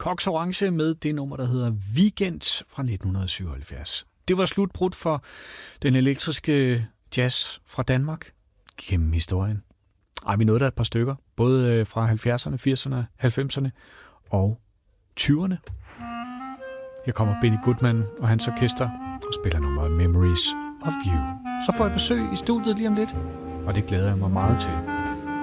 Cox Orange med det nummer, der hedder Weekend fra 1977. Det var slutbrudt for den elektriske jazz fra Danmark gennem historien. Vi nåede der et par stykker, både fra 70'erne, 80'erne, 90'erne og 20'erne. Her kommer Benny Goodman og hans orkester og spiller nummeret Memories of You. Så får jeg besøg i studiet lige om lidt, og det glæder jeg mig meget til.